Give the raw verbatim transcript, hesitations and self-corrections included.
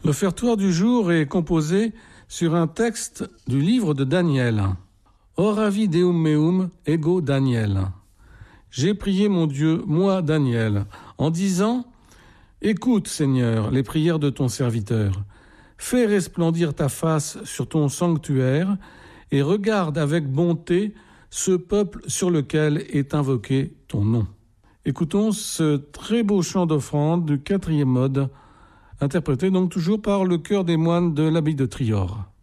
L'offertoire du jour est composé sur un texte du livre de Daniel. Oravi Deum meum ego Daniel. J'ai prié mon Dieu, moi Daniel, en disant « Écoute, Seigneur, les prières de ton serviteur. Fais resplendir ta face sur ton sanctuaire et regarde avec bonté ce peuple sur lequel est invoqué ton nom. » Écoutons ce très beau chant d'offrande du quatrième mode, interprété donc toujours par le chœur des moines de l'abbaye de Trior.